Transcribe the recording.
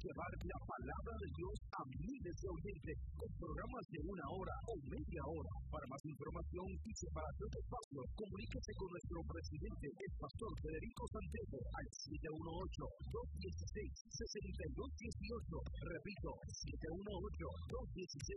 llevar la palabra de Dios a miles de oyentes con programas de 1 hora o media hora. Para más información y separación de espacios, comuníquese con nuestro presidente, el pastor Federico Santiago, al 718-216-6218. Repito,